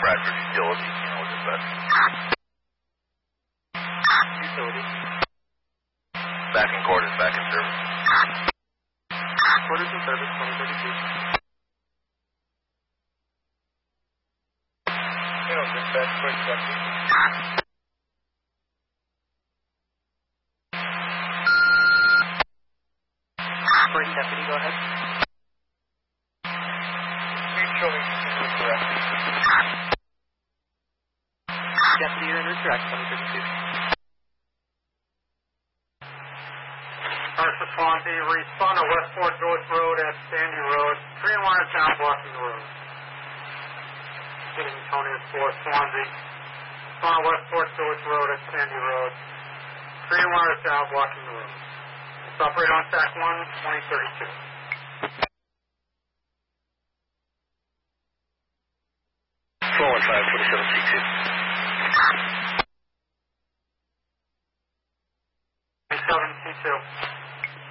Bradford Utility, you know, dispatch. Utility. Back in quarters, back in service. Quarters in service, 2032. You know, dispatch, quick second. Braden deputy, go ahead. Please show me correct. Deputy, you're under direct, 2032. First Swansea, respond to West Fort George Road at Sandy Road. 3 and 1 is down blocking the road. Getting Tony at 4 Swansea. Respond to West Fort George Road at Sandy Road. 3 and 1 is down blocking the road. Operate on stack 1, 2032. Forward 547 C2. 27 C2.